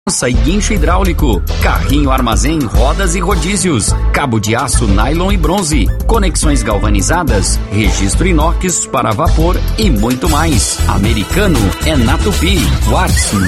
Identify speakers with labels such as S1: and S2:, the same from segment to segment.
S1: e guincho hidráulico, carrinho armazém, rodas e rodízios, cabo de aço, nylon e bronze, conexões galvanizadas, registro inox para vapor e muito mais. Americano é na Tupi. WhatsApp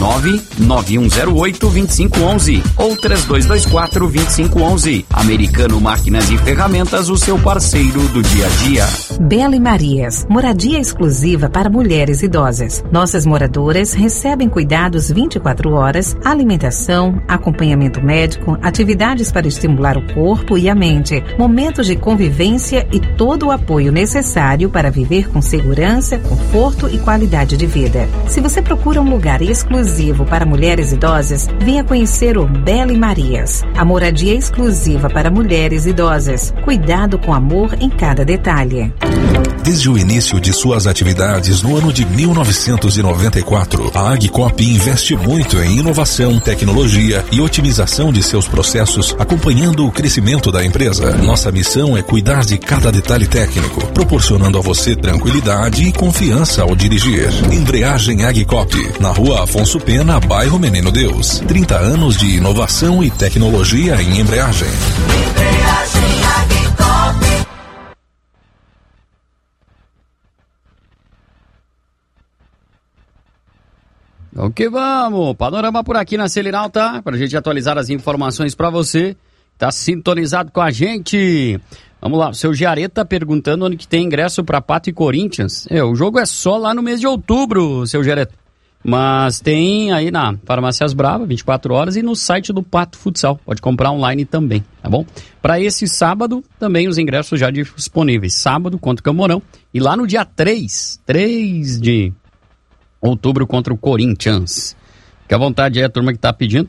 S1: 99108-2511 ou 3224-2511. Americano Máquinas e Ferramentas, o seu parceiro do dia a dia.
S2: Bela e Marias, moradia exclusiva para mulheres idosas. Nossas moradoras recebem cuidados 24 horas, alimentação, acompanhamento médico, atividades para estimular o corpo e a mente, momentos de convivência e todo o apoio necessário para viver com segurança, conforto e qualidade de vida. Se você procura um lugar exclusivo para mulheres idosas, venha conhecer o Bela e Marias, a moradia exclusiva para mulheres idosas. Cuidado com amor em cada detalhe.
S3: Desde o início de suas atividades no ano de 1994, a Agcop investe muito em inovação, tecnologia e otimização de seus processos, acompanhando o crescimento da empresa. Nossa missão é cuidar de cada detalhe técnico, proporcionando a você tranquilidade e confiança ao dirigir. Embreagem Agcop, na Rua Afonso Pena, bairro Menino Deus. 30 anos de inovação e tecnologia em embreagem.
S4: Embreagem Agcop.
S5: O que vamos? Panorama por aqui na Celiral, tá? Pra gente atualizar as informações pra você. Tá sintonizado com a gente. Vamos lá, o seu Giareta perguntando onde que tem ingresso pra Pato e Corinthians. O jogo é só lá no mês de outubro, seu Giareta. Mas tem aí na Farmácias Brava, 24 horas, e no site do Pato Futsal. Pode comprar online também, tá bom? Para esse sábado, também os ingressos já disponíveis. Sábado contra o Camorão. E lá no dia 3 de outubro contra o Corinthians. Fique à vontade aí, a turma que tá pedindo.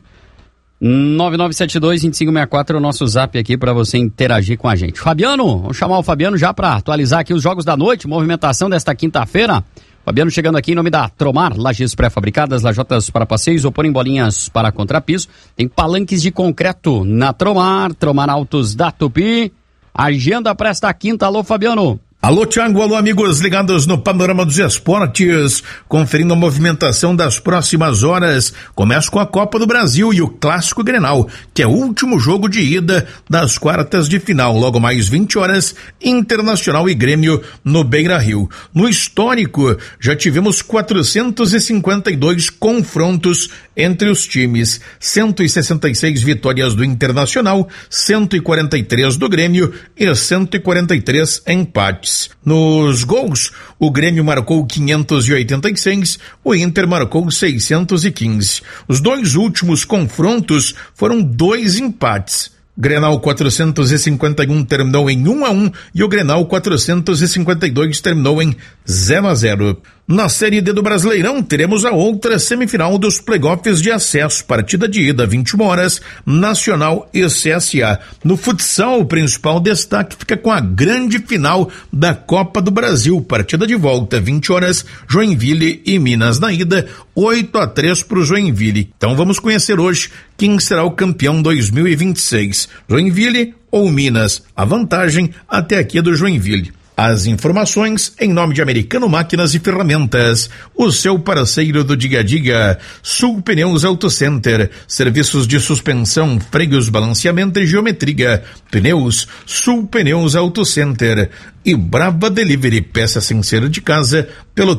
S5: 9972-2564 é o nosso zap aqui para você interagir com a gente. Fabiano, vamos chamar o Fabiano já para atualizar aqui os jogos da noite, movimentação desta quinta-feira. Fabiano chegando aqui em nome da Tromar, lajes pré-fabricadas, lajotas para passeios ou porem bolinhas para contrapiso. Tem palanques de concreto na Tromar, Tromar Autos da Tupi. Agenda para esta quinta. Alô, Fabiano.
S6: Alô, Thiago, alô, amigos ligados no Panorama dos Esportes, conferindo a movimentação das próximas horas. Começa com a Copa do Brasil e o Clássico Grenal, que é o último jogo de ida das quartas de final. Logo mais 20 horas, Internacional e Grêmio no Beira-Rio. No histórico, já tivemos 452 confrontos entre os times. 166 vitórias do Internacional, 143 do Grêmio e 143 empates. Nos gols, o Grêmio marcou 586, o Inter marcou 615. Os dois últimos confrontos foram 2 empates. Grenal 451 terminou em 1-1 e o Grenal 452 terminou em 0-0. Na Série D do Brasileirão, teremos a outra semifinal dos playoffs de acesso, partida de ida 21 horas, Nacional e CSA. No futsal, o principal destaque fica com a grande final da Copa do Brasil, partida de volta 20 horas, Joinville e Minas. Na ida, 8-3 para o Joinville. Então vamos conhecer hoje quem será o campeão 2026, Joinville ou Minas. A vantagem até aqui é do Joinville. As informações em nome de Americano Máquinas e Ferramentas, o seu parceiro do dia a dia. Sul Pneus Auto Center, serviços de suspensão, freios, balanceamento e geometria. Pneus, Sul Pneus Auto Center. E Brava Delivery, peça sem ser de casa, pelo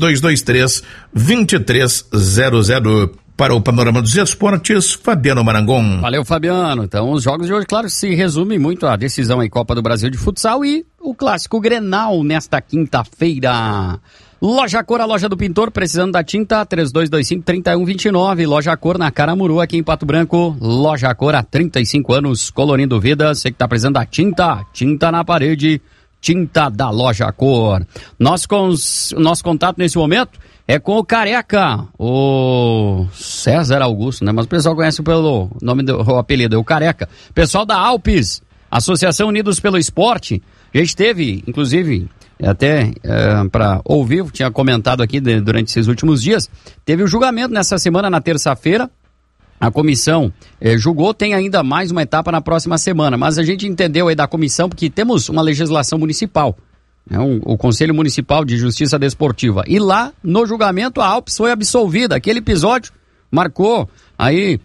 S6: 3223-2300. Para o Panorama dos Esportes, Fabiano Marangon.
S5: Valeu, Fabiano. Então, os jogos de hoje, claro, se resumem muito a decisão em Copa do Brasil de futsal e o Clássico Grenal nesta quinta-feira. Loja Cor, a loja do pintor, precisando da tinta, 3225-3129. Loja Cor na Caramuru, aqui em Pato Branco. Loja Cor há 35 anos, colorindo vidas. Você que está precisando da tinta na parede, tinta da Loja Cor. Nosso contato nesse momento é com o Careca, o César Augusto, né? Mas o pessoal conhece pelo nome o apelido, é o Careca. Pessoal da Alpes, Associação Unidos pelo Esporte. A gente teve, inclusive, até para ouvir, tinha comentado aqui durante esses últimos dias, teve o julgamento nessa semana, na terça-feira. A comissão julgou, tem ainda mais uma etapa na próxima semana, mas a gente entendeu aí da comissão, porque temos uma legislação municipal. O Conselho Municipal de Justiça Desportiva. E lá, no julgamento, a Alpes foi absolvida. Aquele episódio marcou aí